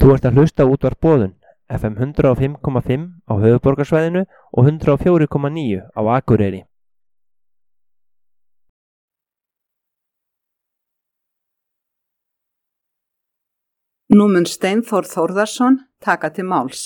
Þú ert að hlusta á útvarp Boðun, FM 105,5 á höfuðborgarsvæðinu og 104,9 á Akureyri. Nú mun Steinþór Þórðarson taka til máls.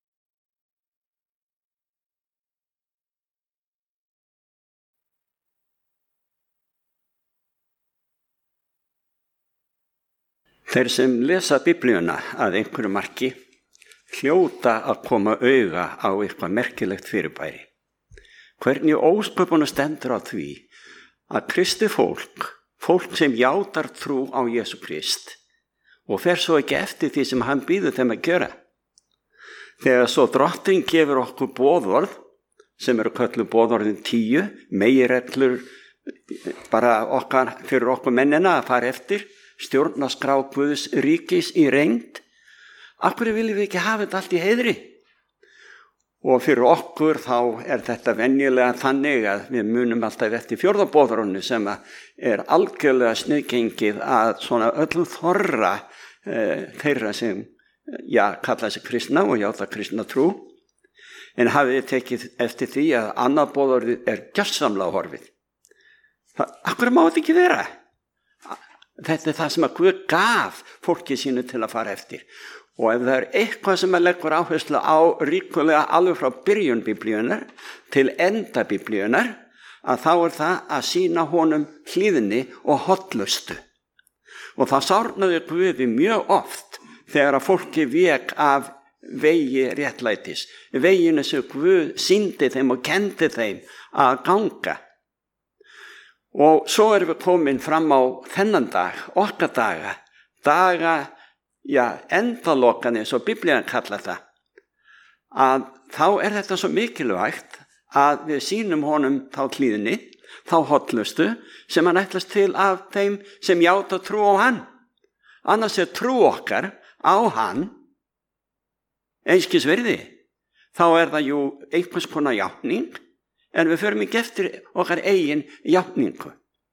Þeir sem lesa Biblíuna að einhverju marki hljóta að koma auga á eitthvað merkilegt fyrirbæri. Hvernig ósköpunum stendur á því að kristið fólk sem játar trú á Jesú Krist og fer svo ekki eftir því sem hann býður þeim að gera. Þegar svo Drottinn gefur okkur boðorð, sem eru kölluð boðorðin 10, meginreglur bara fyrir okkur mennina að fara eftir, stjórnarskrá Guðs ríkis í reynd, af hverju viljum við ekki hafa þetta allt í heiðri? Og fyrir okkur þá er þetta venjulega þannig að við munum alltaf eftir fjórða boðorðinu sem er algjörlega sniðgengið að svona öllum þorra þeirra sem kalla sig kristna og játa kristna trú. En hafið þið tekið eftir því að annað boðorðið er gjörsamlega horfið. Af hverju má þetta ekki vera? Þetta er það sem að Guð gaf fólki sínu til að fara eftir. Og ef það er eitthvað sem að leggur áherslu á ríkulega alveg frá byrjun Biblíunar til enda Biblíunar, að þá er það að sýna honum hlýðni og hollustu. Og það sárnaði Guði mjög oft þegar að fólki vék af vegi réttlætis, veginu sem Guð sýndi þeim og kendi þeim að ganga. Og svo erum við komin fram á þennan dag, okkar daga, endalokan eins og Biblían kallar það, að þá er þetta svo mikilvægt að við sýnum honum þá hlýðni, þá hollustu sem hann ætlast til af þeim sem játa trú á hann. Annars er trú okkar á hann einskis virði. Þá er það jú einhvers konar játning, en við förum ekki eftir okkar eigin játningu.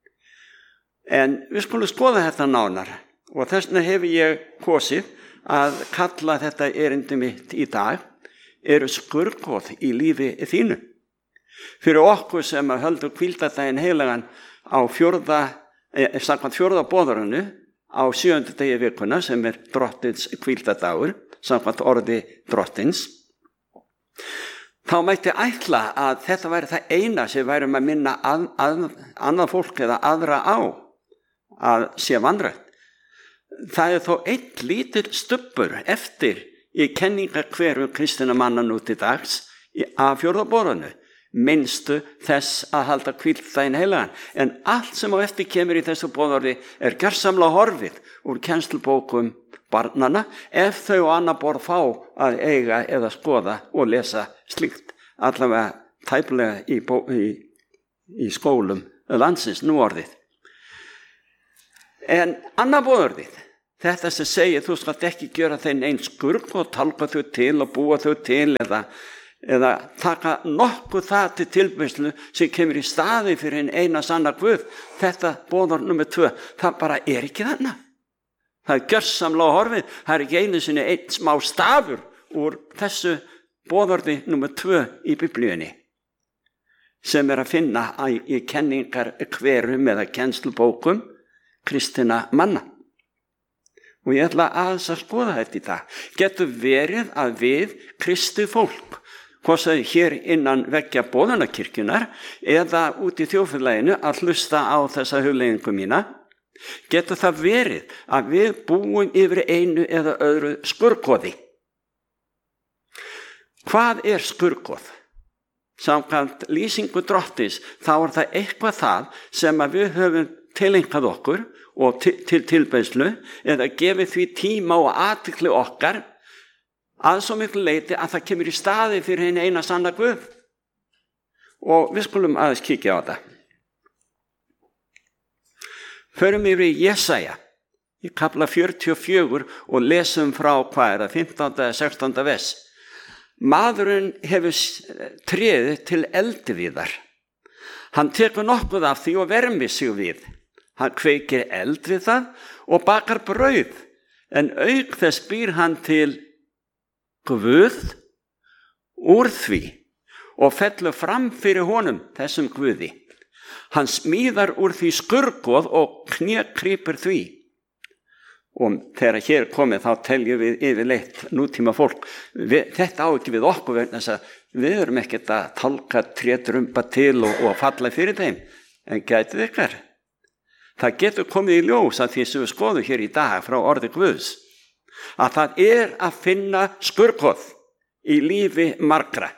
En við skulum skoða þetta nánar og þess vegna hefur ég kosið að kalla þetta erindi mitt í dag eru skurðgoð í lífi þínu. Fyrir okkur sem höldum hvíldardaginn heilagan á samkvæmt fjórða boðorðinu á 7. degi vikuna sem er Drottins hvíldardagur, samkvæmt orði Drottins, þá mætti ætla að þetta væri það eina sem værum að minna annað fólk eða aðra á að sé vanrækt. Það er þó einn lítill stubbur eftir í kenningarhverfu kristinna manna nú til dags af fjórða boðorðinu, minnstu þess að halda hvíldardaginn heilagan. En allt sem á eftir kemur í þessu boðorði er gjörsamlega horfið úr kennslubókum barnana ef þau og annað borð fá að eiga eða skoða og lesa slíkt, allavega tæplega í skólum landsins nú orðið. En annað boðorðið, þetta sem segir þú skalt ekki gera þeim einn skurð og tálka þau til og búa þau til eða taka nokkuð það til tilbeiðslu sem kemur í staði fyrir hinn eina sanna Guð. Þetta boðorð nummer 2, það bara er ekki þarna. Það er gjörsamlega horfið, það er ekki einu sinni einn smá stafur úr þessu boðorði nummer 2 í Biblíunni sem er að finna í kenningarhverfum eða kennslubókum kristinna manna. Og ég ætla aðeins að skoða þetta í dag. Getur verið að við kristið fólk, hvort það hér innan veggja Boðunarkirkjunnar eða út í þjóðfélaginu að hlusta á þessa hugleiðingu mína, getur það verið að við búum yfir einu eða öðru skurðgoði. Hvað er skurðgoð? Samkvæmt lýsingu Drottins þá er það eitthvað það sem að við höfum tileinkað okkur og til tilbeiðslu eða gefið því tíma og athygli okkar að svo miklu leyti að það kemur í staði fyrir hinn eina sanna Guð. Og við skulum aðeins kíkja á það. Förum yfir í Jesaja í kafla 44 og lesum frá 15. eða 16. vers. Maðurinn hefur tréð til eldiviðar. Hann tekur nokkuð af því og vermir sig við. Hann kveikir eld við það og bakar brauð en auk þess býr hann til Guð úr því og fellur fram fyrir honum, þessum Guði. Hann smíðar úr því skurgoð og knékrýpur því. Og þegar hér komið þá teljum við yfirleitt nútíma fólk. Þetta á ekki við okkur vegna þess að við erum ekkert að tálka trétrumba til og falla fyrir þeim. En gætið ykkar. Það getur komið í ljós að því sem við skoðum hér í dag frá orði Guðs. Að það er að finna skurgoð í lífi margra.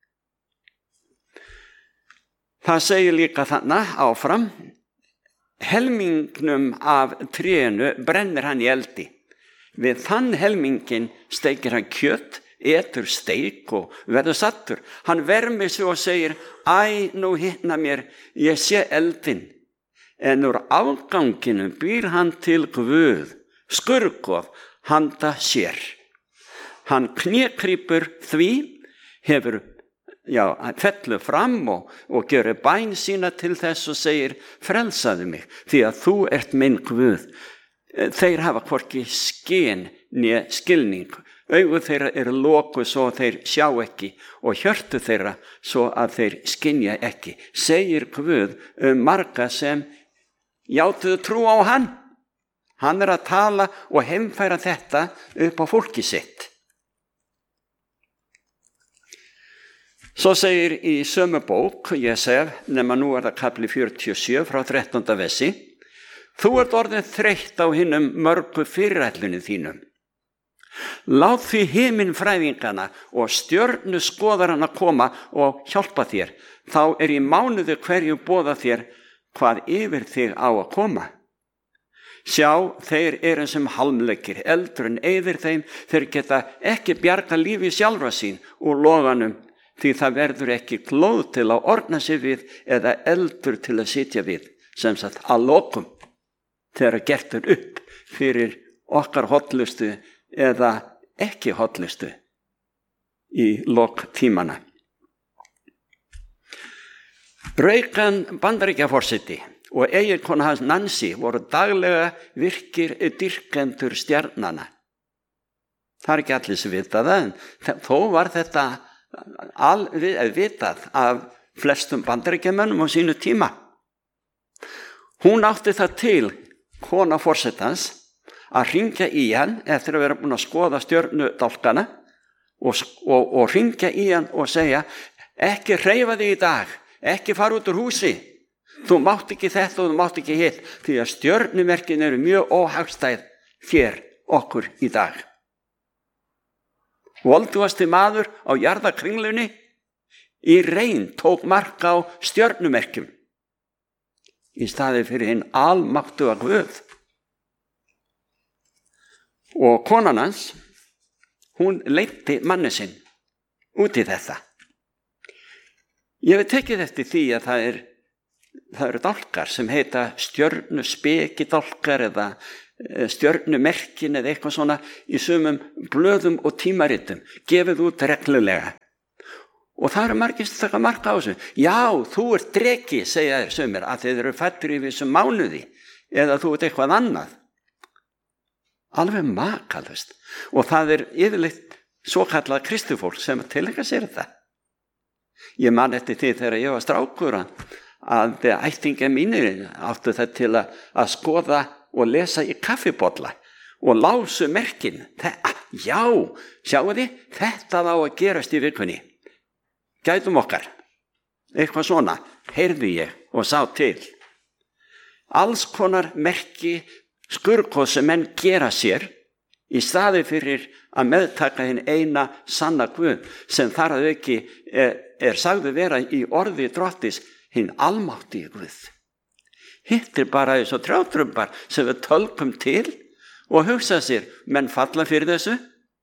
Það segir líka þarna áfram, helmingnum af trénu brennir hann í eldi. Við þann helmingin steikir hann kjöt, etur steik og verður sattur. Hann vermir sig og segir, æ, nú hitna mér, ég sé eldin. En úr afganginum býr hann til Guð, skurgoð, handa sér. Hann knékrýpur því, fellur fram og gerir bæn sína til þess og segir, frelsaðu mig, því að þú ert minn Guð. Þeir hafa hvorki skyn né skilning. Augu þeirra eru lokuð svo þeir sjá ekki og hjörtu þeirra svo að þeir skynja ekki. Segir Guð marga sem játuðu trú á hann. Hann er að tala og heimfæra þetta upp á fólki sitt. Svo segir í sömu bók, Jesaja, nema nú er það kapli 47 frá 13. versi, þú ert orðin þreytt á hinum mörgu fyrirætlunum þínum. Lát því himinfræðingana og stjörnu skoðarana koma og hjálpa þér, þá er í mánuði hverju boða þér hvað yfir þig á að koma. Sjá, þeir eru sem halmleikir, eldur en eyðir þeim, þeir geta ekki bjarga lífi sjálfra sín úr loganum, því það verður ekki glóð til að orna sig við eða eldur til að sitja við, sem sagt að lokum, þegar gert er upp fyrir okkar hollustu eða ekki hollustu í lok tímana. Reagan Bandaríkjaforseti og eiginkona hans Nancy voru daglega virkir dýrkendur stjarnanna. Það er ekki allir sem vita það, en þó var þetta vitað af flestum Bandaríkjamönnum á sínu tíma. Hún átti það til, kona forsetans, að hringja í hann eftir að vera búin að skoða stjörnudálkana og hringja í hann og segja, ekki hreyfa þig í dag, ekki fara út úr húsi, þú mátt ekki þetta og þú mátt ekki hitt, því að stjörnumerkin eru mjög óhagstæð þér okkur í dag. Voldugasti maður á jarðakringlunni í reyn tók mark á stjörnumerkjum í staði fyrir hinn almáttuga Guð. Og konan hans, hún leiddi manni sinn út í þetta. Ég hef tekið eftir því að það eru dálkar sem heita stjörnuspekidálkar eða stjörnumerkin eða eitthvað svona í sumum blöðum og tímaritum, gefið út reglulega. Og það eru margir sem taka mark á þessu. Já, þú ert dreki, segja þér sumir, að þeir eru fæddir í þessum mánuði, eða þú ert eitthvað annað. Alveg makalust. Og það er yfirleitt svo kallað kristufólk sem tileinka sér það. Ég man eftir því þegar ég var strákur að ættingjar mínir áttu það til að skoða og lesa í kaffibolla og lásu merkin. Já, sjáu þið, þetta á að gerast í vikunni. Gætum okkar. Eitthvað svona, heyrði ég og sá til. Alls konar merki skurgoð sem menn gera sér í staði fyrir að meðtaka hinn eina sanna Guð sem þar að auki er sagði vera í orði Drottis hinn almátti Guð. Hitt er bara eins og trjátrumbar sem við tölkum til og hugsa sér, menn falla fyrir þessu.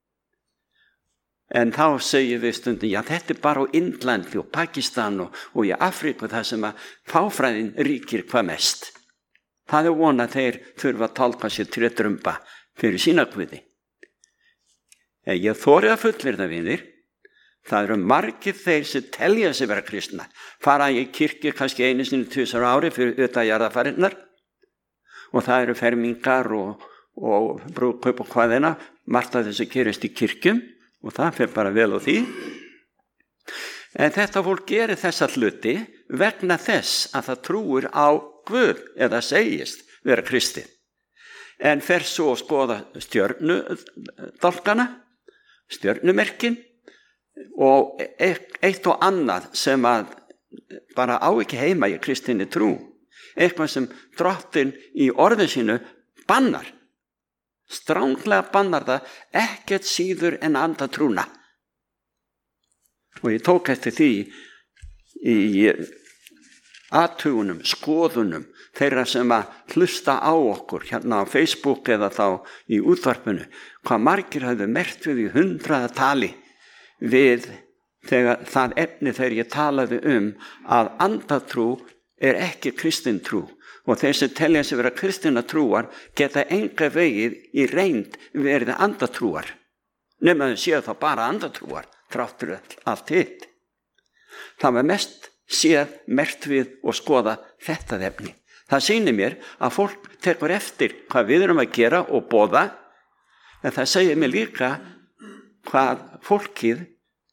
En þá segjum við stundum, já þetta er bara á Indlandi og Pakistan og í Afríku þar sem að fáfræðin ríkir hvað mest. Það er von að þeir þurfa að tálka sér trjátrumba fyrir sína Guði. Ég þori að fullyrða vinir, það eru margir þeir sem telja sig vera kristna, fara í kirkju kannski einu sinni 2 ári fyrir utan jarðarfarinnar og það eru fermingar og og brúðkaup og hvaðina, margt af þessu gerist í kirkjum og það fer bara vel á því. En þetta fólk gerir þessa hluti vegna þess að það trúir á Guð eða segist vera kristið. En fer svo að skoða stjörnudálkana, stjörnumerkin og eitt og annað sem að bara á ekki heima í kristinni trú. Eitthvað sem Drottinn í orði sínu bannar. Stranglega bannar það ekkert síður en andatrúna. Og ég tók eftir því í athugunum, skoðunum þeirra sem að hlusta á okkur hérna á Facebook eða þá í útvarpinu, hvað margir hafðu merkt við í 100 tali við þegar það efni þegar ég talaði að andatrú er ekki kristin trú og þeir sem telja sig vera kristina trúar geta enga vegið í reynd verið andatrúar nema þau séu þá bara andatrúar þráttur allt hitt. Það var mest séð merkt við og skoða þetta efni. Það sýnir mér að fólk tekur eftir hvað við erum að gera og boða, en það segir mér líka hvað fólkið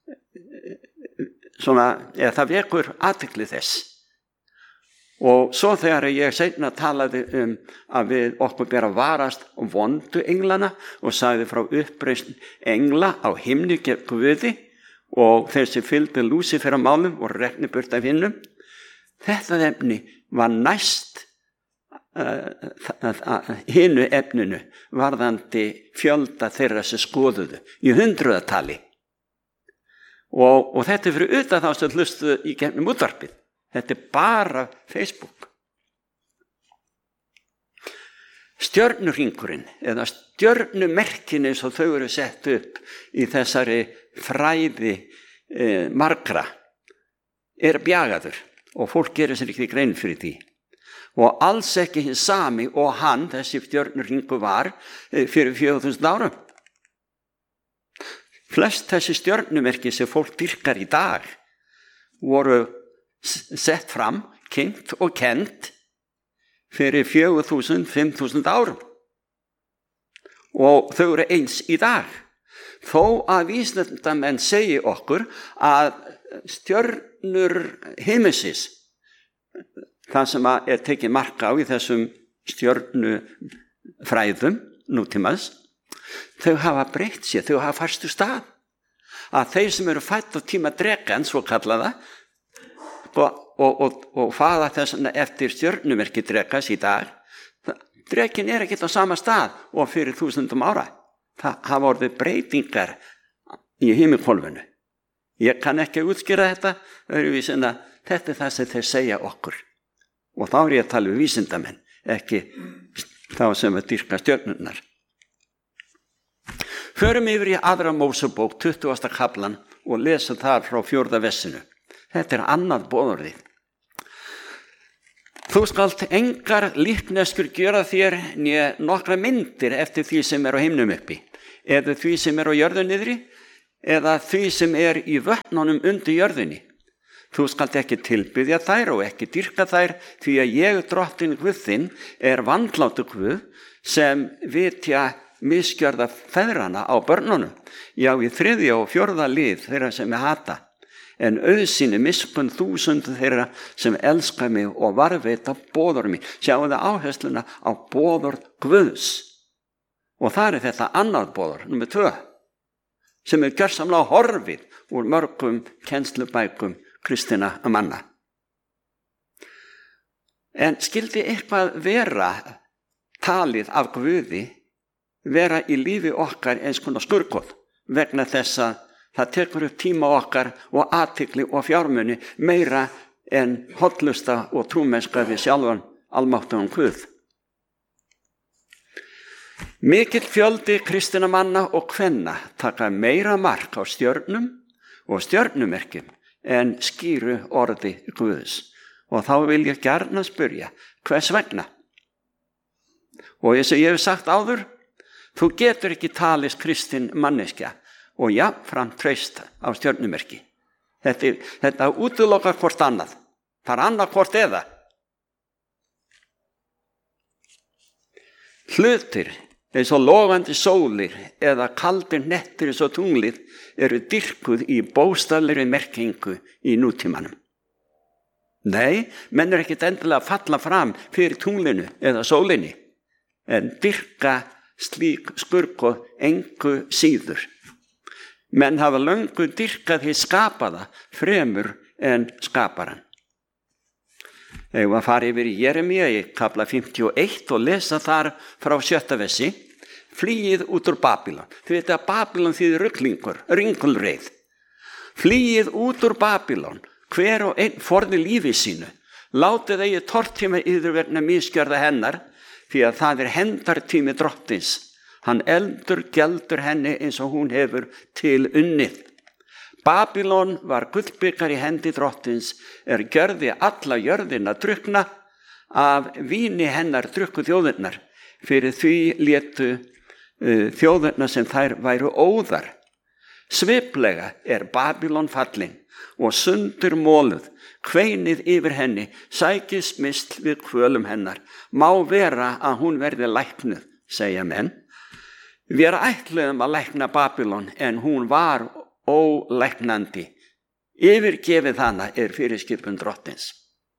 það vekur athygli þess. Og svo þegar ég seinna talaði að við okkur ber að varast vondu englana og sagði frá uppreisn engla á himni gegn Guði og þeir sem fylgdu Lúsífer á málum og rekni burt af hinnum, þetta efni var næst hinu efninu varðandi fjölda þeirra sem skoðuðu í 100 tali. Og þetta fyrir utan þá sem hlustuðu í gegnum útvarpið. Þetta er bara Facebook. Stjörnuhringurinn eða stjörnumerkin eins og þau eru sett upp í þessari fræði margra er bjagaður og fólk gerir sér ekki grein fyrir því. Og alls ekki hins sami og hann, þessi stjörnuhringur var fyrir 4000 árum. Flest þessi stjörnumerki sem fólk dyrkar í dag voru sett fram, kynnt og kennt fyrir 4000, 5000 árum. Og þau eru eins í dag. Þó að vísindamenn segi okkur að stjörnur himinsins, það sem er tekið mark á í þessum stjörnufræðum nútímans, þau hafa breytt sér, þau hafa færstu stað. Að þeir sem eru fædd á tíma drekans, svo kallaða, og faða þess eftir stjörnumerki drekas í dag, drekin er ekki á sama stað og fyrir 1000 ára. Það hafa orðið breytingar í himminhvolfinu. Ég kann ekki að útskýra þetta, þetta er það sem þeir segja okkur. Og þá er ég að tala um vísindamenn, ekki þá sem að dýrka stjörnurnar. Förum yfir í 2. Mósebók, 20. kaflan og lesum þar frá 4. versinu. Þetta er annað boðorðið. Þú skalt engar líkneskur gjöra þér né nokkra myndir eftir því sem er á himnum uppi, eða því sem er á jörðu niðri, eða því sem er í vötnunum undir jörðunni. Þú skalt ekki tilbiðja þær og ekki dýrka þær, því að ég, Drottinn Guð þinn, er vandlátur Guð sem vitja misgjörða feðrana á börnunum, já í 3. og 4. lið þeirra sem ég hata. En auðsýni miskunn 1000 þeirra sem elska mig og varðveita boðorð mig. Sjáum það áhersluna á boðorð Guðs. Og það er þetta annað boðorð, númer 2, sem er gjörsamlega horfið úr mörgum kennslubækum kristina manna. En skildi eitthvað vera talið af Guði vera í lífi okkar eins konar skurðgoð vegna þess að það tekur upp tíma okkar og athygli og fjármuni meira en hollusta og trúmennska við sjálfan almáttugan Guð. Mikill fjöldi kristinna manna og kvenna taka meira mark á stjörnum og stjörnumerkjum en skýru orði Guðs. Og þá vil ég gjarna spyrja, hvers vegna? Og eins og ég hef sagt áður, þú getur ekki talist kristin manneskja og jafnframt treyst á stjörnumerki. Þetta útilokar hvort annað. Það er annað hvort eða. Hlutir eins og logandi sólir eða kaldir nettir eins og tunglið eru dyrkuð í bókstaflegri merkingu í nútímanum. Nei, menn eru ekkert endilega að falla fram fyrir tunglinu eða sólinni, en dyrka slík skurðgoð engu síður. Menn hafa löngu dyrkað hið skapaða fremur en skaparan. Ég var að fara yfir í Jeremíu í kafla 51 og lesa þar frá 7. versi. Flýið út úr Babýlon. Þið veit að Babýlon þýðir ruglingur, ringulreið. Flýið út úr Babýlon, hver og einn forði lífi sínu. Látið eigi tortíma yður vegna misgjörða hennar, því að það hendartími drottins. Hann geldur henni eins og hún hefur til unnið. Babýlon var gullbikar í hendi drottins, gjörði alla jörðina drukna, af víni hennar drukku þjóðirnar, fyrir því létu þjóðirnar sem þær væru óðar. Sviplega Babýlon fallin og sundur móluð, kveinið yfir henni, sækist misl við kvölum hennar. Má vera að hún verði læknuð, segja menn. Við ætluðum að lækna Babýlon, en hún var ólæknandi. Yfirgefið hana fyrirskipun drottins.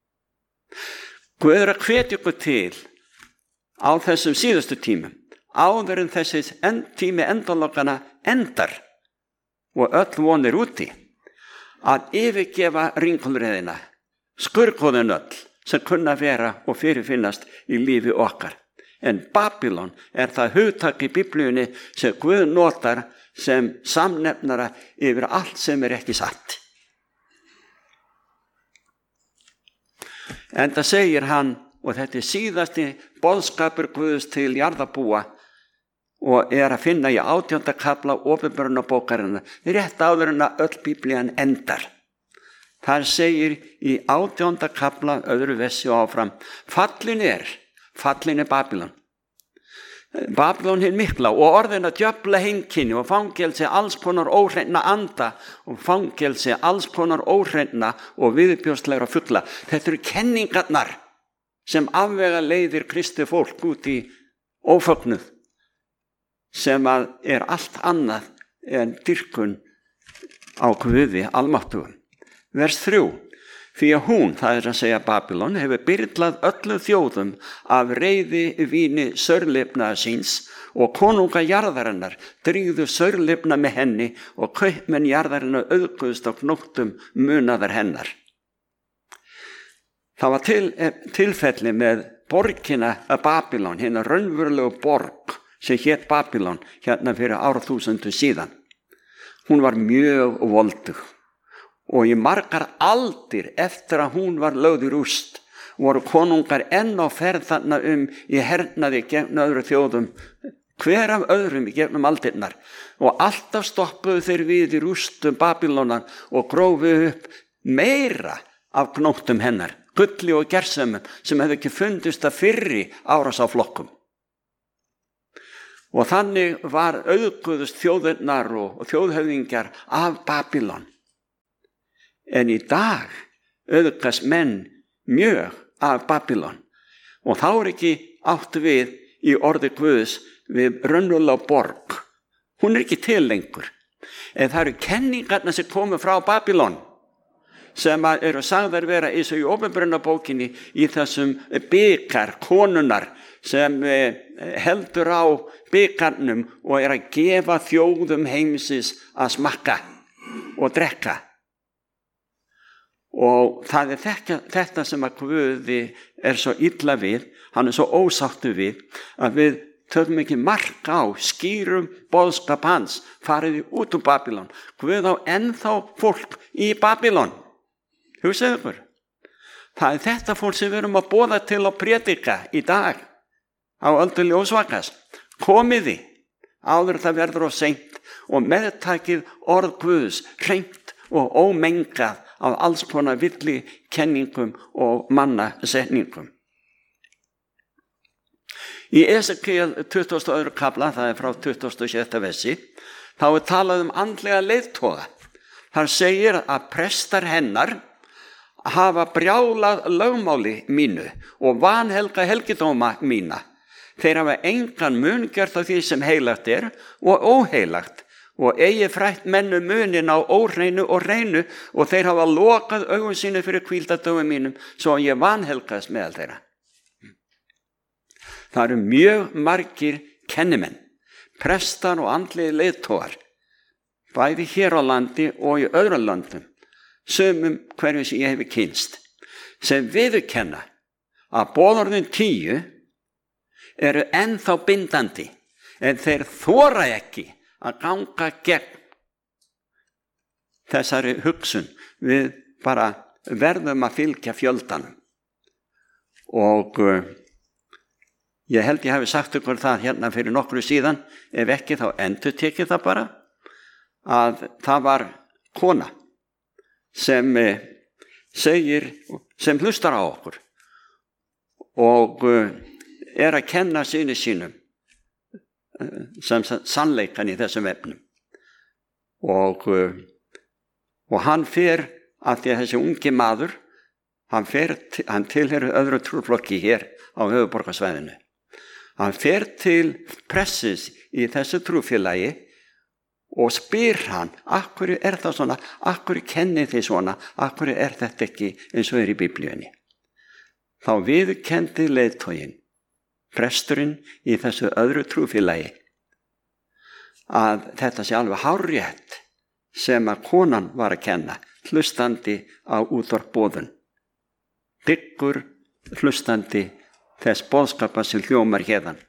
Guð að hvetja ykkur til á þessum síðustu tímum, áður en þessi tími endalokana endar og öll vonir úti, að yfirgefa ringulreiðina, skurðgoðin öll sem kunna vera og fyrirfinnast í lífi okkar. En Babýlon það hugtak í Biblíunni sem Guð notar sem samnefnara yfir allt sem ekki satt. Enda segir hann, og þetta síðasti boðskapur Guðs til jarðarbúa og að finna í 18. kafla Opinberunarbókarinnar, rétt áður en að öll Biblían endar. Þar segir í 18. kafla öðru versi og áfram, fallin Babýlon. Babýlon hinn mikla og orðin að djöfla heimkynni og fangelsi alls konar óhreinna anda og fangelsi alls konar óhreinna og viðbjóðslegra fugla. Þetta eru kenningarnar sem afvega leiðir kristið fólk út í ófögnuð, sem að allt annað en dýrkun á Guði almáttugum. Vers 3. Því að hún, það að segja Babýlon, hefur byrlað öllum þjóðum af reiði víni saurlifnaðar síns og konunga jarðarinnar drígðu saurlifna með henni og kaupmenn jarðarinnar auðguðust á knóttum munaðar hennar. Það var tilfelli með borgina að Babýlon, hérna raunverulegu borg sem hét Babýlon hérna fyrir árþúsundum síðan. Hún var mjög voldug. Og í margar aldir eftir að hún var lögð í rúst voru konungar enn á ferð þarna í hernaði gegn öðru þjóðum, hver af öðrum í gegnum aldirnar, og alltaf stoppuðu þeir við í rústum Babýlonar og grófu upp meira af knóttum hennar, gulli og gersemum sem hefði ekki fundist að fyrri árásarflokkum. Og þannig var auðguðust þjóðirnar og þjóðhöfðingjar af Babýlon. En í dag auðgast menn mjög af Babýlon og þá ekki áttu við í orði Guðs við raunverulega borg. Hún ekki til lengur. En það eru kenningarnar sem komu frá Babýlon sem eru sagðar vera eins og í Opinberunarbókinni í þessum bikar konunnar sem heldur á bikarnum og að gefa þjóðum heimsins að smakka og drekka. Og það þetta sem að Guði svo illa við, hann svo ósáttur við, að við tökum ekki mark á skýrum boðskap hans, fariði út úr Babýlon. Guð á ennþá fólk í Babýlon. Hugsaðu ykkur. Það þetta fólk sem við erum að boða til að predika í dag á öldu ljósvakas. Komiði áður það verður of seint og meðtakið orð Guðs hreint og ómengað af alls konar villi kenningum og mannasetningum. Í Esekiel 22. kafla, það frá 26. versi, þá talað andlega leiðtoga. Þar segir að prestar hennar hafa brjálað lögmáli mínu og vanhelga helgidóma mína. Þeir hafa engan mun gjört á því sem heilagt og óheilagt og eigi frætt mennu munin á óhreinu og reinu og þeir hafa lokað augum sínu fyrir hvíldardögum mínum svo ég vanhelgaðist meðal þeirra. Það eru mjög margir kennimenn, prestar og andlegir leiðtogar, bæði hér á landi og í öðrum landum, sumum hverju sem ég hefi kynnst, sem viðurkenna að boðorðin 10 eru ennþá bindandi en þeir þora ekki að ganga gegn þessari hugsun. Við bara verðum að fylgja fjöldanum og ég held ég hafi sagt ykkur það hérna fyrir nokkru síðan, ef ekki þá endurtekið það bara, að það var kona sem hlustar á okkur og að kenna syni sínum sem sannleikan í þessum efnum og hann fer, af því að þessi ungi maður hann tilheyrir öðru trúflokki hér á höfuðborgarsvæðinu, hann fer til pressis í þessu trúfélagi og spyr hann, af hverju það svona, af hverju kennið þið svona, af hverju þetta ekki eins og í Biblíunni. Þá viðurkenndi leiðtoginn, presturinn í þessu öðru trúfélagi, að þetta sé alveg hárrétt sem að konan var að kenna, hlustandi á útvarpsboðun, dyggur hlustandi þess boðskapa sem hljómar héðan.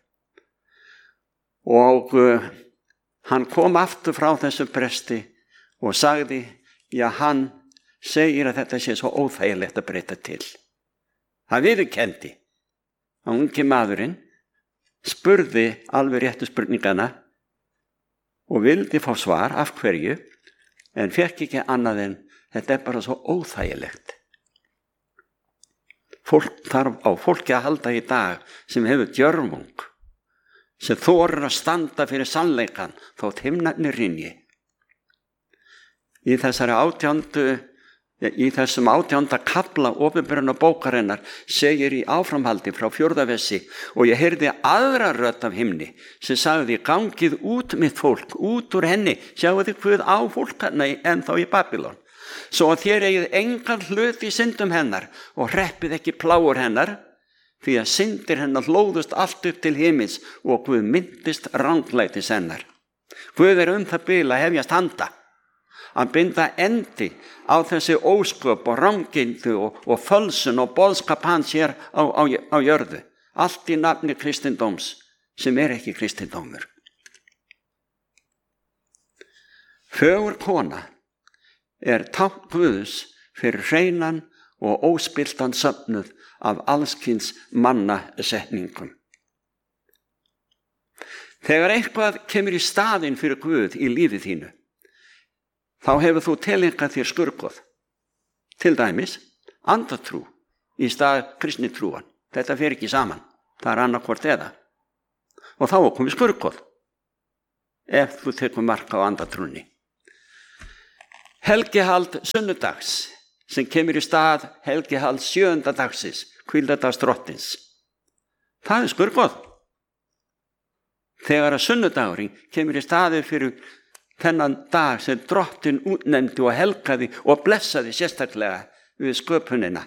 Og hann kom aftur frá þessu presti og sagði, já, hann segir að þetta sé svo óþægilegt að breyta til. Hann viðurkenndi að ungi maðurinn spurði alveg réttu spurningana og vildi fá svar af hverju, en fekk ekki annað en þetta bara svo óþægilegt. Fólk þarf á fólki að halda í dag sem hefur djörfung, sem þorir að standa fyrir sannleikan þótt himnarnir hrynji. Í þessum 18. kafla opinberana bókarinnar segir í áframhaldi frá 4. versi, og ég heyrði aðra rödd af himni sem sagði, gangið út mitt fólk, út úr henni, sjáu þið hvað á fólk henni en þá í Babylon, svo að þér eigið engan hlut í syndum hennar og hreppið ekki plágur hennar, því að syndir hennar hlóðust allt upp til himins og Guð myndist ranglætis hennar. Guð það bil að hefjast handa, að binda endi á þessi ósköp og rangindu og fölsun og boðskap hans hér á jörðu, allt í nafni kristindóms sem ekki kristindómur. Fögur kona tákn Guðs fyrir hreinan og óspilltan söfnuð af allskyns mannasetningum. Þegar eitthvað kemur í staðinn fyrir Guð í lífið þínu, þá hefur þú tileinkað þér skurðgoð. Til dæmis, andatrú í stað kristnitrúan. Þetta fer ekki saman. Það annarkvort eða. Og þá komið skurðgoð, ef þú tekur mark á andatrúnni. Helgihald sunnudags, sem kemur í stað helgihald 7. dagsins, hvíldardags drottins. Það skurðgoð. Þegar að sunnudagurinn kemur í staði fyrir þennan dag sem drottin útnefndi og helgaði og blessaði sérstaklega við sköpunina.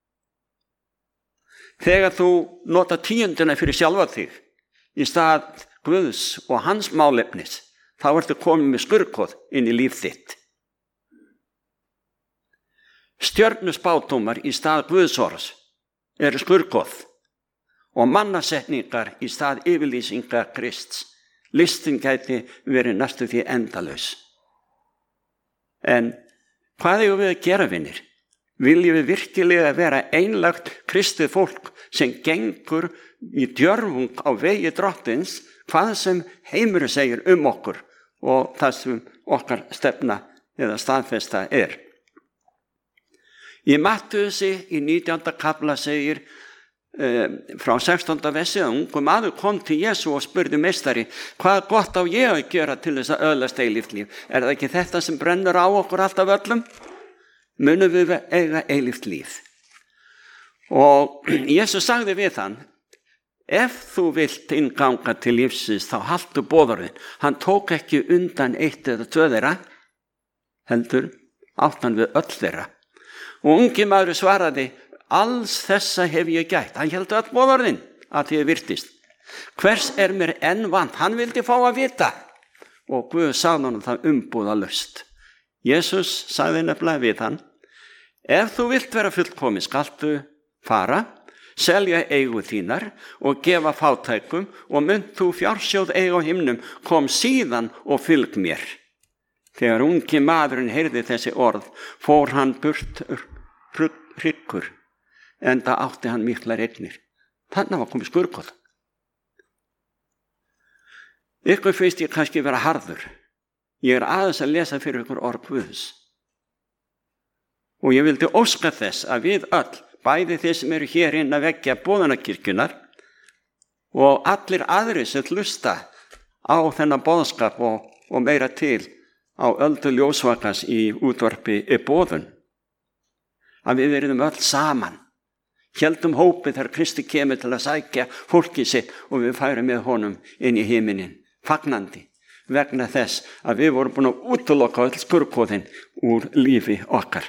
Þegar þú nota 10. fyrir sjálfa þig í stað Guðs og hans málefnis, þá ertu komið með skurðgoð inn í líf þitt. Stjörnuspádómar í stað Guðsorðs eru skurðgoð og mannasetningar í stað yfirlýsingar Krists. Listin gæti verið næstu því endalaus. En hvað eigum við að gera, vinir? Viljum við virkilega vera einlægt kristið fólk sem gengur í djörfung á vegi drottins, hvað sem heimurinn segir okkur og það sem okkar stefna eða staðfesta er? Í Mattheusi í 19. kafla segir frá 16. versi að ungur maður kom til Jesú og spurði meistari, hvað gott á ég að gera til þess að öðlast eilíft líf? Það ekki þetta sem brennur á okkur alltaf öllum? Munum við eiga eilíft líf? Og Jesú sagði við hann, ef þú vilt innganga til lífsins, þá haltu boðorðin. Hann tók ekki undan 1 eða 2 þeirra, heldur átt hann við öll þeirra. Og ungi maður svaraði, alls þessa hef ég gætt. Hann héldi öll boðorðin að því virtist. Hvers mér enn vant? Hann vildi fá að vita. Og Guð sagði honum það umbúðalaust. Jesús sagði nefnilega við hann, ef þú vilt vera fullkomin, skaltu fara, selja eigu þínar og gefa fátækum og munt þú fjársjóð eiga á himnum, kom síðan og fylg mér. Þegar ungi maðurinn heyrði þessi orð, fór hann burt hryggur, enda átti hann miklar eignir. Þannig var komið skurðgoð. Ykkur finnst ég kannski vera harður. Ég aðeins að lesa fyrir ykkur orð Guðs. Og ég vildi óska þess að við öll, bæði þeir sem eru hér inn að veggja boðanakirkjunar og allir aðrir sem hlusta á þennan boðskap og meira til á Öldu ljósvakans í útvarpi boðun, að við verðum öll saman, héldum hópið þegar Kristi kemur til að sækja fólkið sitt og við færum með honum inn í himinin, fagnandi, vegna þess að við vorum búin að útiloka öll skurðgoðin úr lífi okkar.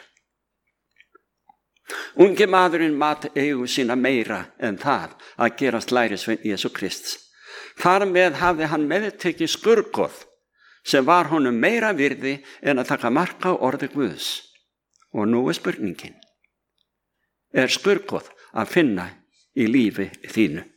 Ungi maðurinn mat eigu sína meira en það að gerast lærisveinn Jesú Krists. Þar með hafði hann meðtekið skurðgoð sem var honum meira virði en að taka mark á orði Guðs. Og nú spurningin, skurðgoð að finna í lífi þínu?